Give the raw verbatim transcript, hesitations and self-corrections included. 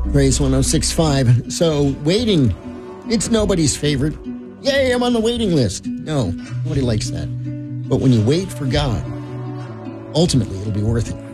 Grace one oh six point five. So, waiting, it's nobody's favorite. Yay, I'm on the waiting list. No, nobody likes that. But when you wait for God, ultimately it'll be worth it.